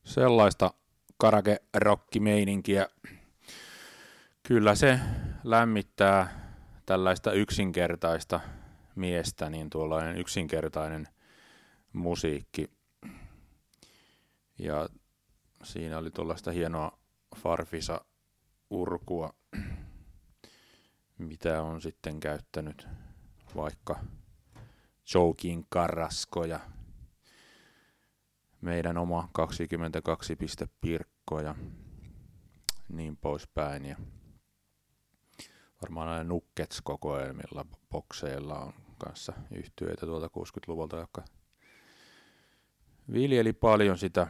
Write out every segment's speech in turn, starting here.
Sellaista karake-rock-meininkiä. Kyllä se lämmittää tällaista yksinkertaista miestä, niin tuollainen yksinkertainen musiikki. Ja siinä oli tuollaista hienoa Farfisa-urkua, mitä on sitten käyttänyt vaikka Joaquin Carrasco ja meidän oma 22 Pirkko ja niin poispäin. Ja varmaan näillä Nuggets-kokoelmilla, bokseilla on kanssa yhtyeitä tuolta 60-luvulta, jotka viljeli paljon sitä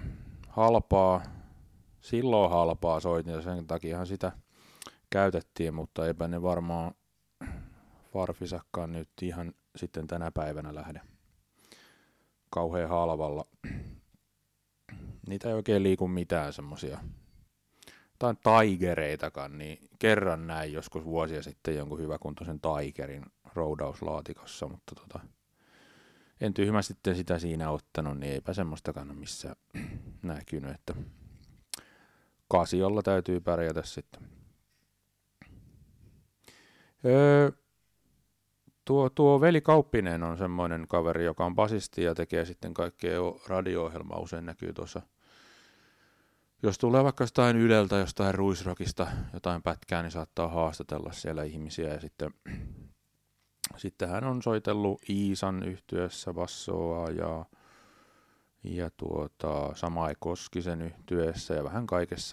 silloin halpaa soitinta, ja sen takiahan sitä käytettiin, mutta eipä ne varmaan Farfisakkaan nyt ihan sitten tänä päivänä lähde kauhean halvalla. Niitä ei oikein liiku mitään semmosia tai Tigereitakaan, niin kerran näin joskus vuosia sitten jonkun hyväkuntoisen Tigerin roudauslaatikossa, mutta en tyhmä sitten sitä siinä ottanut, niin eipä semmoistakaan ole missään näkynyt, että Casiolla täytyy pärjätä sitten. Tuo Veli Kauppinen on semmoinen kaveri, joka on basisti ja tekee sitten kaikkea radio-ohjelmaa, usein näkyy tuossa. Jos tulee vaikka jostain Yleltä, jostain Ruisrockista jotain pätkää, niin saattaa haastatella siellä ihmisiä. Ja sitten hän on soitellut Iisan yhtyeessä bassoa ja Samai Koskisen yhtyeessä ja vähän kaikessa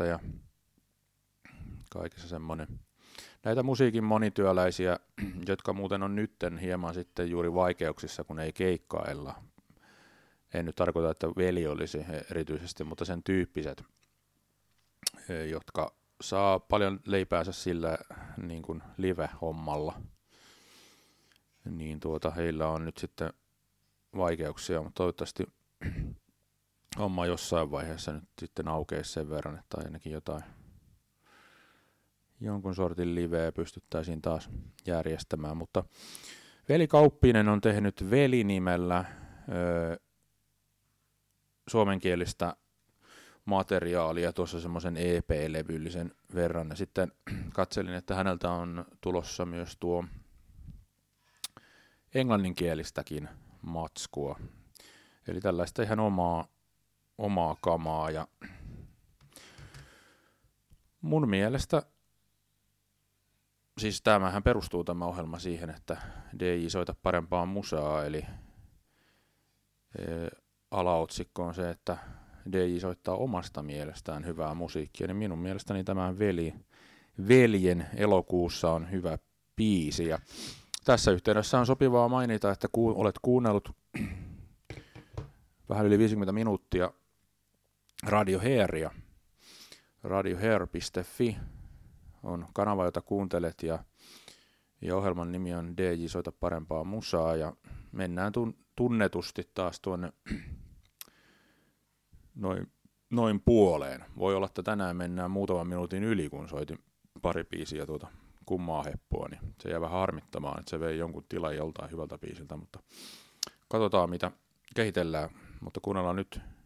semmoinen. Näitä musiikin monityöläisiä, jotka muuten on nytten hieman sitten juuri vaikeuksissa, kun ei keikkailla. En nyt tarkoita, että Veli olisi erityisesti, mutta sen tyyppiset, jotka saa paljon leipäänsä sillä niin kuin live-hommalla, niin heillä on nyt sitten vaikeuksia, mutta toivottavasti homma jossain vaiheessa nyt sitten aukeisi sen verran, että ainakin jonkun sortin liveä pystyttäisiin taas järjestämään, mutta Veli Kauppinen on tehnyt Veli-nimellä suomenkielistä materiaalia tuossa semmoisen EP-levyllisen verran, ja sitten katselin, että häneltä on tulossa myös tuo englanninkielistäkin matskua, eli tällaista ihan omaa kamaa, ja mun mielestä siis tämähän perustuu tämä ohjelma siihen, että DJ soita parempaa musaa, eli alaotsikko on se, että DJ soittaa omasta mielestään hyvää musiikkia, niin minun mielestäni tämä Veljen elokuussa on hyvä biisi. Ja tässä yhteydessä on sopivaa mainita, että olet kuunnellut vähän yli 50 minuuttia Radio Hairia. radiohair.fi on kanava, jota kuuntelet, ja ohjelman nimi on DJ soita parempaa musaa, ja mennään tunnetusti taas tuonne noin puoleen. Voi olla, että tänään mennään muutaman minuutin yli, kun soitin pari biisiä kummaa heppua, niin se jää vähän harmittamaan, että se vei jonkun tilan joltain hyvältä biisiltä, mutta katsotaan mitä kehitellään, mutta kuunnellaan nyt